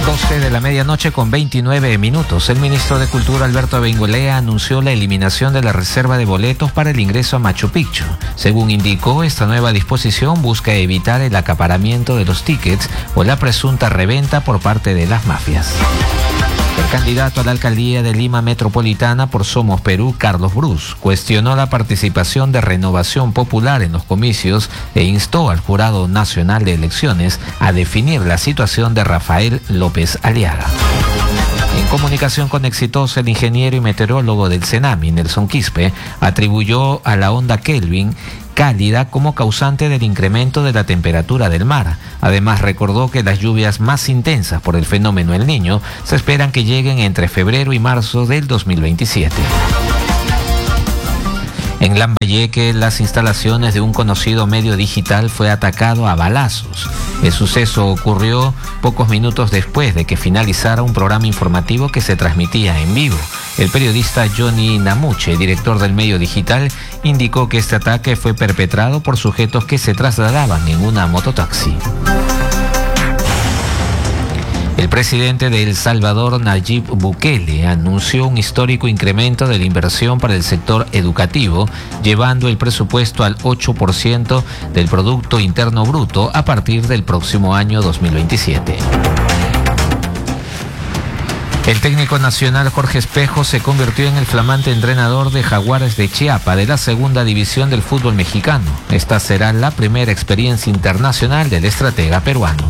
12 de la medianoche con 29 minutos. El ministro de Cultura, Alberto Bengoechea, anunció la eliminación de la reserva de boletos para el ingreso a Machu Picchu. Según indicó, esta nueva disposición busca evitar el acaparamiento de los tickets o la presunta reventa por parte de las mafias. El candidato a la alcaldía de Lima Metropolitana por Somos Perú, Carlos Brus, cuestionó la participación de Renovación Popular en los comicios e instó al Jurado Nacional de Elecciones a definir la situación de Rafael López Aliaga. En comunicación con Exitosa, el ingeniero y meteorólogo del CENAMI, Nelson Quispe, atribuyó a la onda Kelvin cálida como causante del incremento de la temperatura del mar. Además, recordó que las lluvias más intensas por el fenómeno El Niño se esperan que lleguen entre febrero y marzo del 2027. En Lambayeque, las instalaciones de un conocido medio digital fue atacado a balazos. El suceso ocurrió pocos minutos después de que finalizara un programa informativo que se transmitía en vivo. El periodista Johnny Namuche, director del medio digital, indicó que este ataque fue perpetrado por sujetos que se trasladaban en una mototaxi. El presidente de El Salvador, Nayib Bukele, anunció un histórico incremento de la inversión para el sector educativo, llevando el presupuesto al 8% del Producto Interno Bruto a partir del próximo año 2027. El técnico nacional Jorge Espejo se convirtió en el flamante entrenador de Jaguares de Chiapa de la segunda división del fútbol mexicano. Esta será la primera experiencia internacional del estratega peruano.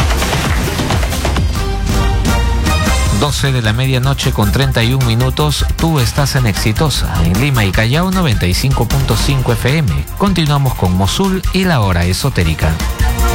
12 de la medianoche con 31 minutos, tú estás en Exitosa, en Lima y Callao 95.5 FM. Continuamos con Mosul y la hora esotérica.